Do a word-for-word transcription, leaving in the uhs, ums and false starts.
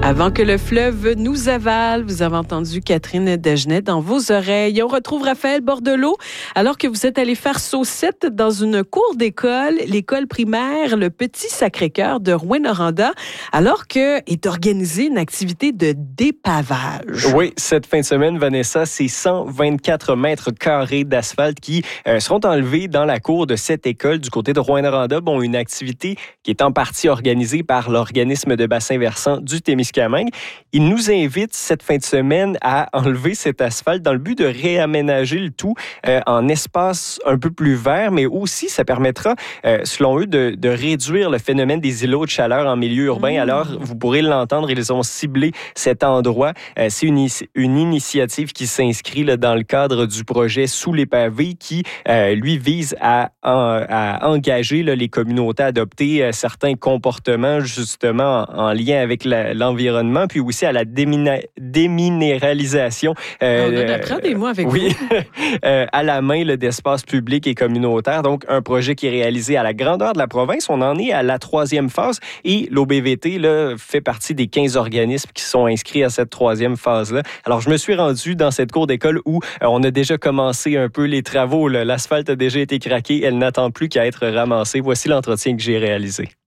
Avant que le fleuve nous avale, vous avez entendu Catherine Dagenet dans vos oreilles. On retrouve Raphaël Bordelot alors que vous êtes allé faire saucette dans une cour d'école, l'école primaire Le Petit Sacré-Cœur de Rouyn-Noranda, alors que est organisée une activité de dépavage. Oui, cette fin de semaine, Vanessa, c'est cent vingt-quatre mètres carrés d'asphalte qui euh, seront enlevés dans la cour de cette école du côté de Rouyn-Noranda. Bon, une activité qui est en partie organisée par l'organisme de bassin versant du Témiscamingue. Il nous invite cette fin de semaine à enlever cet asphalte dans le but de réaménager le tout euh, en espace un peu plus vert, mais aussi ça permettra, euh, selon eux, de, de réduire le phénomène des îlots de chaleur en milieu urbain. Mmh. Alors, vous pourrez l'entendre, ils ont ciblé cet endroit. Euh, c'est une, une initiative qui s'inscrit là, dans le cadre du projet Sous les pavés qui, euh, lui, vise à, à, à engager là, les communautés à adopter euh, certains comportements justement en, en lien avec la, l'environnement. Puis aussi à la démina- déminéralisation. Euh, On en apprend des mots avec oui, vous. euh, à la main là, d'espaces publics et communautaires. Donc, un projet qui est réalisé à la grandeur de la province. On en est à la troisième phase et l'O B V T là, fait partie des quinze organismes qui sont inscrits à cette troisième phase-là. Alors, je me suis rendu dans cette cour d'école où euh, on a déjà commencé un peu les travaux. Là. L'asphalte a déjà été craqué. Elle n'attend plus qu'à être ramassée. Voici l'entretien que j'ai réalisé.